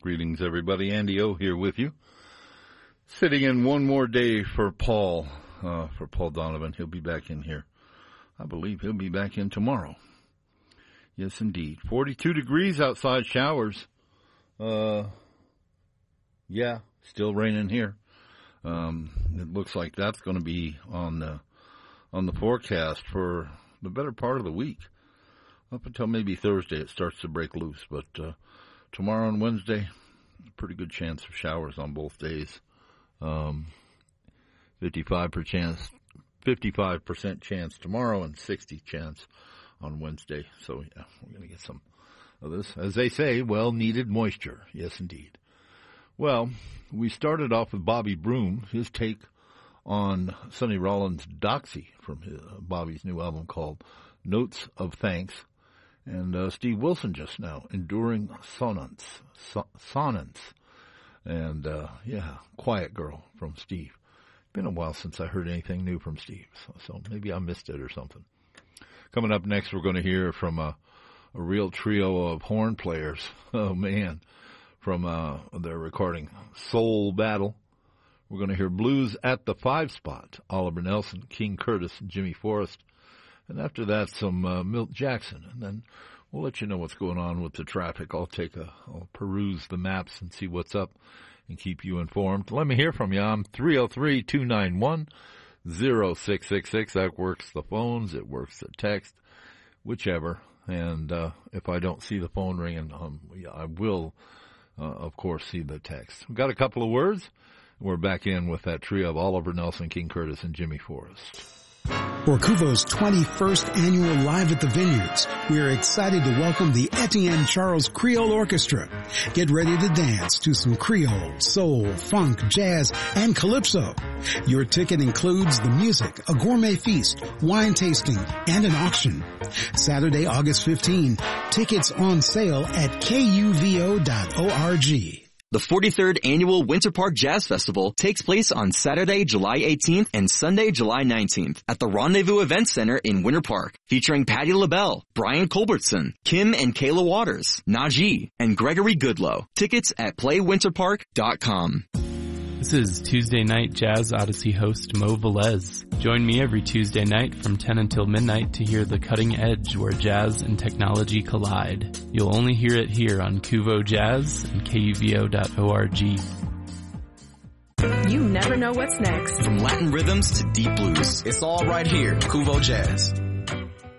Greetings, everybody. Andy O here with you. Sitting in one more day for Paul Donovan. He'll be back in here. I believe he'll be back in tomorrow. Yes, indeed. 42 degrees outside, showers. Yeah, still raining here. It looks like that's going to be on the forecast for the better part of the week. Up until maybe Thursday, it starts to break loose. But tomorrow and Wednesday, pretty good chance of showers on both days. 55% chance tomorrow and 60% chance on Wednesday. So, yeah, we're going to get some of this, as they say, well-needed moisture. Yes, indeed. Well, we started off with Bobby Broom, his take on Sonny Rollins' Doxy from Bobby's new album called Notes of Thanks. And Steve Wilson just now, Enduring Sonance. And, Quiet Girl from Steve. Been a while since I heard anything new from Steve, so maybe I missed it or something. Coming up next, we're going to hear from a real trio of horn players. Oh, man. From their recording Soul Battle. We're going to hear Blues at the 5 Spot, Oliver Nelson, King Curtis, and Jimmy Forrest. And after that, some Milt Jackson. And then we'll let you know what's going on with the traffic. I'll peruse the maps and see what's up and keep you informed. Let me hear from you. I'm 303-291-0666. That works the phones. It works the text, whichever. And if I don't see the phone ringing, I will, of course, see the text. We've got a couple of words. We're back in with that trio of Oliver Nelson, King Curtis, and Jimmy Forrest. For Kuvo's 21st annual Live at the Vineyards, we are excited to welcome the Etienne Charles Creole Orchestra. Get ready to dance to some Creole, soul, funk, jazz, and calypso. Your ticket includes the music, a gourmet feast, wine tasting, and an auction. Saturday, August 15, tickets on sale at kuvo.org. The 43rd Annual Winter Park Jazz Festival takes place on Saturday, July 18th and Sunday, July 19th at the Rendezvous Event Center in Winter Park, featuring Patti LaBelle, Brian Culbertson, Kim and Kayla Waters, Najee, and Gregory Goodlow. Tickets at playwinterpark.com. This is Tuesday Night Jazz Odyssey host Mo Velez. Join me every Tuesday night from 10 until midnight to hear The Cutting Edge, where jazz and technology collide. You'll only hear it here on Kuvo Jazz and kuvo.org. You never know what's next. From Latin rhythms to deep blues, it's all right here, Kuvo Jazz.